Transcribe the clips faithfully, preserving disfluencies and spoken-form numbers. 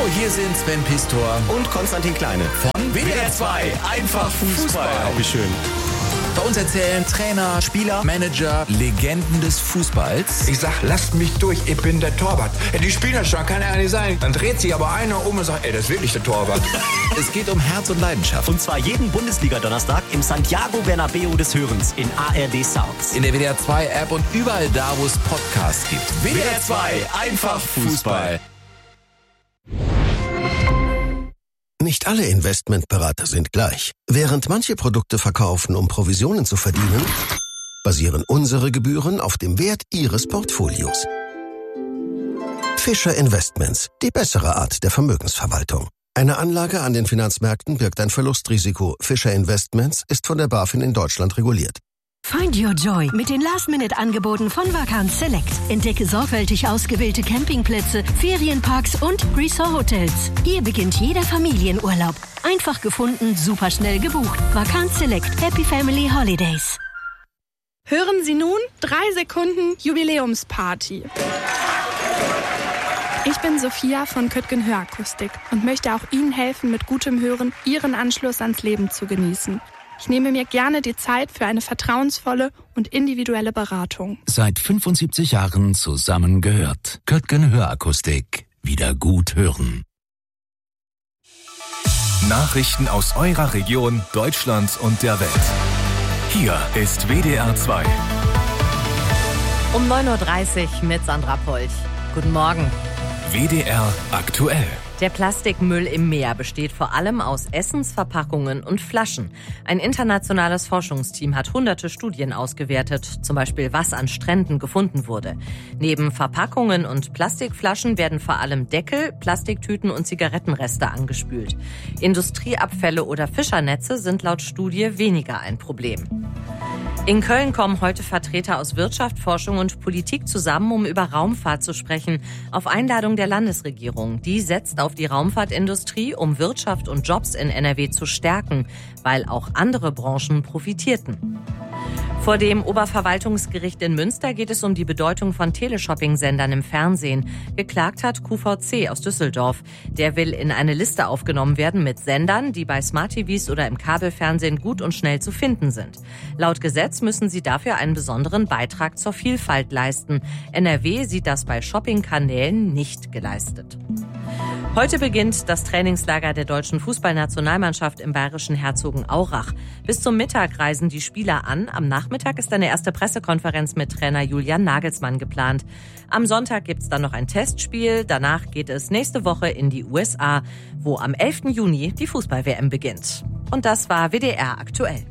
hier sind Sven Pistor und Konstantin Kleine von W D R zwei. Einfach Fußball. Oh, wie schön. Bei uns erzählen Trainer, Spieler, Manager, Legenden des Fußballs. Ich sag, lasst mich durch, ich bin der Torwart. Ja, die spielen das schon, kann ja nicht sein. Dann dreht sich aber einer um und sagt, ey, das ist wirklich der Torwart. Es geht um Herz und Leidenschaft. Und zwar jeden Bundesliga-Donnerstag im Santiago Bernabeu des Hörens in A R D Sounds. In der W D R zwei App und überall da, wo es Podcasts gibt. W D R zwei, einfach Fußball. Nicht alle Investmentberater sind gleich. Während manche Produkte verkaufen, um Provisionen zu verdienen, basieren unsere Gebühren auf dem Wert Ihres Portfolios. Fischer Investments, die bessere Art der Vermögensverwaltung. Eine Anlage an den Finanzmärkten birgt ein Verlustrisiko. Fischer Investments ist von der BaFin in Deutschland reguliert. Find your joy mit den Last-Minute-Angeboten von Vacanz Select. Entdecke sorgfältig ausgewählte Campingplätze, Ferienparks und Resort-Hotels. Hier beginnt jeder Familienurlaub. Einfach gefunden, superschnell gebucht. Vacanz Select. Happy Family Holidays. Hören Sie nun drei Sekunden Jubiläumsparty. Ich bin Sophia von Köttgen Hörakustik und möchte auch Ihnen helfen, mit gutem Hören Ihren Anschluss ans Leben zu genießen. Ich nehme mir gerne die Zeit für eine vertrauensvolle und individuelle Beratung. Seit fünfundsiebzig Jahren zusammengehört. Köttgen Hörakustik. Wieder gut hören. Nachrichten aus eurer Region, Deutschland und der Welt. Hier ist W D R zwei. Um neun Uhr dreißig mit Sandra Polch. Guten Morgen. W D R aktuell. Der Plastikmüll im Meer besteht vor allem aus Essensverpackungen und Flaschen. Ein internationales Forschungsteam hat hunderte Studien ausgewertet, zum Beispiel was an Stränden gefunden wurde. Neben Verpackungen und Plastikflaschen werden vor allem Deckel, Plastiktüten und Zigarettenreste angespült. Industrieabfälle oder Fischernetze sind laut Studie weniger ein Problem. In Köln kommen heute Vertreter aus Wirtschaft, Forschung und Politik zusammen, um über Raumfahrt zu sprechen. Auf Einladung der Landesregierung. Die setzt auf die Raumfahrtindustrie, um Wirtschaft und Jobs in N R W zu stärken, weil auch andere Branchen profitierten. Vor dem Oberverwaltungsgericht in Münster geht es um die Bedeutung von Teleshopping-Sendern im Fernsehen. Geklagt hat Q V C aus Düsseldorf. Der will in eine Liste aufgenommen werden mit Sendern, die bei Smart T Vs oder im Kabelfernsehen gut und schnell zu finden sind. Laut Gesetz müssen sie dafür einen besonderen Beitrag zur Vielfalt leisten. N R W sieht das bei Shopping-Kanälen nicht geleistet. Heute beginnt das Trainingslager der deutschen Fußballnationalmannschaft im bayerischen Herzogenaurach. Bis zum Mittag reisen die Spieler an. Am Nachmittag ist eine erste Pressekonferenz mit Trainer Julian Nagelsmann geplant. Am Sonntag gibt's dann noch ein Testspiel. Danach geht es nächste Woche in die U S A, wo am elften Juni die Fußball-W M beginnt. Und das war W D R aktuell.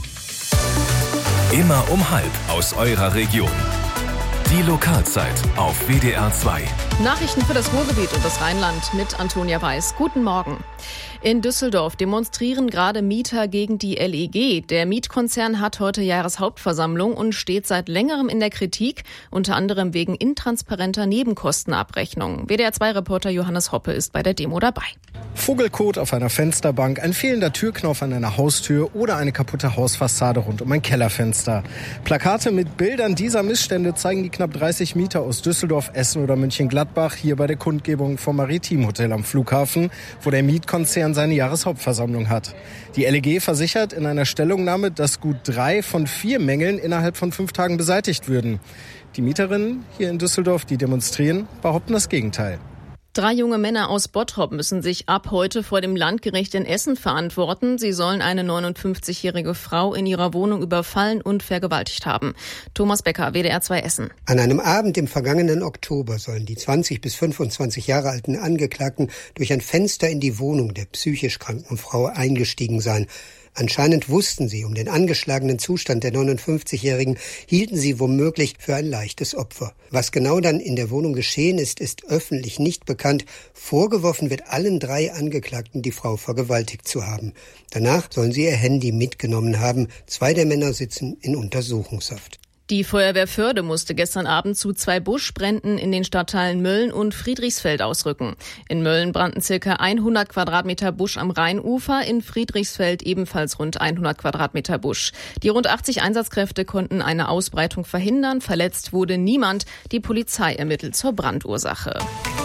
Immer um halb aus eurer Region. Die Lokalzeit auf W D R zwei. Nachrichten für das Ruhrgebiet und das Rheinland mit Antonia Weiß. Guten Morgen. In Düsseldorf demonstrieren gerade Mieter gegen die L E G. Der Mietkonzern hat heute Jahreshauptversammlung und steht seit längerem in der Kritik, unter anderem wegen intransparenter Nebenkostenabrechnung. W D R zwei Reporter Johannes Hoppe ist bei der Demo dabei. Vogelkot auf einer Fensterbank, ein fehlender Türknauf an einer Haustür oder eine kaputte Hausfassade rund um ein Kellerfenster. Plakate mit Bildern dieser Missstände zeigen die knapp dreißig Mieter aus Düsseldorf, Essen oder Mönchengladbach hier bei der Kundgebung vom Maritim Hotel am Flughafen, wo der Mietkonzern seine Jahreshauptversammlung hat. Die L E G versichert in einer Stellungnahme, dass gut drei von vier Mängeln innerhalb von fünf Tagen beseitigt würden. Die Mieterinnen hier in Düsseldorf, die demonstrieren, behaupten das Gegenteil. Drei junge Männer aus Bottrop müssen sich ab heute vor dem Landgericht in Essen verantworten. Sie sollen eine neunundfünfzigjährige Frau in ihrer Wohnung überfallen und vergewaltigt haben. Thomas Becker, W D R zwei Essen. An einem Abend im vergangenen Oktober sollen die zwanzig bis fünfundzwanzig Jahre alten Angeklagten durch ein Fenster in die Wohnung der psychisch kranken Frau eingestiegen sein. Anscheinend wussten sie um den angeschlagenen Zustand der neunundfünfzigjährigen, hielten sie womöglich für ein leichtes Opfer. Was genau dann in der Wohnung geschehen ist, ist öffentlich nicht bekannt. Vorgeworfen wird allen drei Angeklagten, die Frau vergewaltigt zu haben. Danach sollen sie ihr Handy mitgenommen haben. Zwei der Männer sitzen in Untersuchungshaft. Die Feuerwehr Förde musste gestern Abend zu zwei Buschbränden in den Stadtteilen Mölln und Friedrichsfeld ausrücken. In Mölln brannten circa hundert Quadratmeter Busch am Rheinufer, in Friedrichsfeld ebenfalls rund hundert Quadratmeter Busch. Die rund achtzig Einsatzkräfte konnten eine Ausbreitung verhindern. Verletzt wurde niemand. Die Polizei ermittelt zur Brandursache.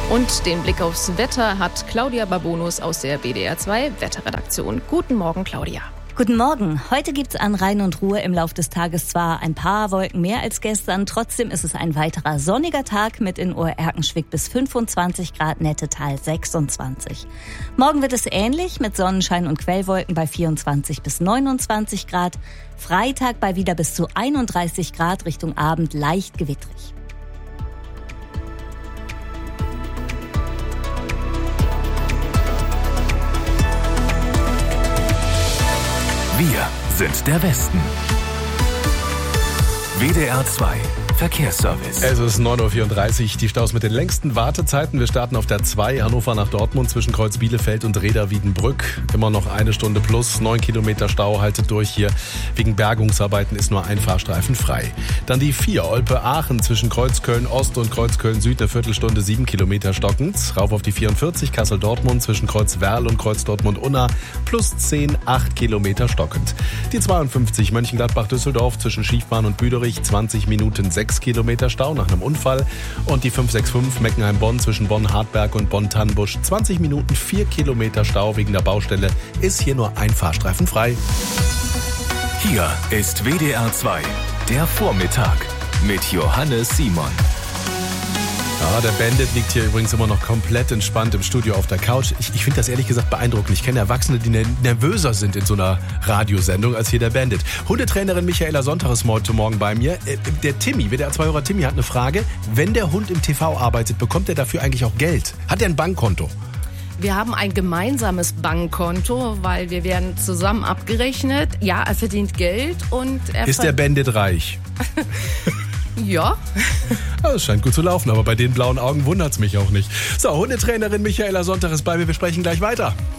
Und den Blick aufs Wetter hat Claudia Babonus aus der B D R zwei Wetterredaktion. Guten Morgen, Claudia. Guten Morgen. Heute gibt's an Rhein und Ruhr im Lauf des Tages zwar ein paar Wolken mehr als gestern, trotzdem ist es ein weiterer sonniger Tag mit in Ohr-Erkenschwick bis fünfundzwanzig Grad, Nettetal sechsundzwanzig. Morgen wird es ähnlich mit Sonnenschein und Quellwolken bei vierundzwanzig bis neunundzwanzig Grad. Freitag bei wieder bis zu einunddreißig Grad, Richtung Abend leicht gewittrig. Wir sind der Westen. W D R zwei Verkehrsservice. Es ist neun Uhr vierunddreißig, die Staus mit den längsten Wartezeiten. Wir starten auf der zwei, Hannover nach Dortmund zwischen Kreuz Bielefeld und Reda-Wiedenbrück. Immer noch eine Stunde plus, neun Kilometer Stau, haltet durch hier. Wegen Bergungsarbeiten ist nur ein Fahrstreifen frei. Dann die vier, Olpe-Aachen zwischen Kreuzköln Ost und Kreuzköln Süd, eine Viertelstunde, sieben Kilometer stockend. Rauf auf die vierundvierzig, Kassel-Dortmund zwischen Kreuz Werl und Kreuz Dortmund-Unna, plus zehn, acht Kilometer stockend. Die zweiundfünfzig, Mönchengladbach-Düsseldorf zwischen Schiefbahn und Büderich, zwanzig Minuten, sechs Kilometer Stau nach einem Unfall. Und die fünf sechs fünf Meckenheim-Bonn zwischen Bonn-Hartberg und Bonn-Tannenbusch, zwanzig Minuten, vier Kilometer Stau wegen der Baustelle, ist hier nur ein Fahrstreifen frei. Hier ist W D R zwei, der Vormittag mit Johannes Simon. Ja, der Bandit liegt hier übrigens immer noch komplett entspannt im Studio auf der Couch. Ich, ich finde das ehrlich gesagt beeindruckend. Ich kenne Erwachsene, die nervöser sind in so einer Radiosendung als hier der Bandit. Hundetrainerin Michaela Sonntag ist heute Morgen bei mir. Der Timmy, W D R zwei-Hörer Timmy hat eine Frage. Wenn der Hund im T V arbeitet, bekommt er dafür eigentlich auch Geld? Hat er ein Bankkonto? Wir haben ein gemeinsames Bankkonto, weil wir werden zusammen abgerechnet. Ja, er verdient Geld und er... Ist der Bandit reich? Ja. Es scheint gut zu laufen, aber bei den blauen Augen wundert's mich auch nicht. So, Hundetrainerin Michaela Sonntag ist bei mir. Wir sprechen gleich weiter.